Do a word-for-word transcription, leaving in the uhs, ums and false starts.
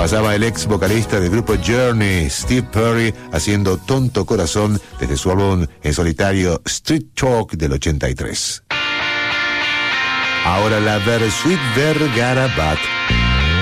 Pasaba el ex vocalista del grupo Journey, Steve Perry, haciendo Tonto Corazón desde su álbum en solitario Street Talk del ochenta y tres. Ahora la Versuit Vergarabat